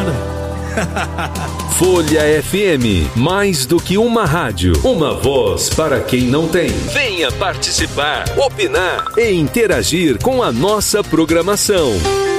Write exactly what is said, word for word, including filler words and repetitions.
nada. Folha F M, mais do que uma rádio, uma voz para quem não tem. Venha participar, opinar e interagir com a nossa programação.